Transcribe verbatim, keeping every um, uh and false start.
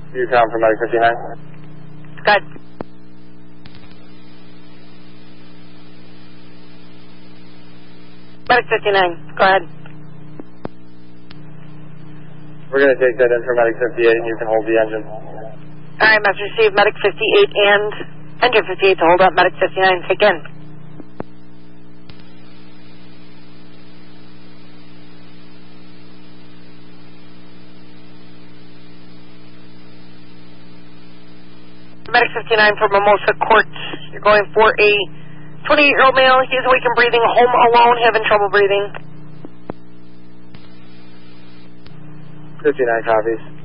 You come from Medic fifty-nine? Good. Medic fifty-nine, go ahead. We're going to take that in for Medic fifty-eight, and you can hold the engine. All right, message received. Medic fifty-eight and engine fifty-eight to hold up. Medic fifty-nine, take in. Medic fifty-nine for Mimosa Court. You're going for a twenty-eight-year-old male. He is awake and breathing, home alone, having trouble breathing. fifty-nine copies.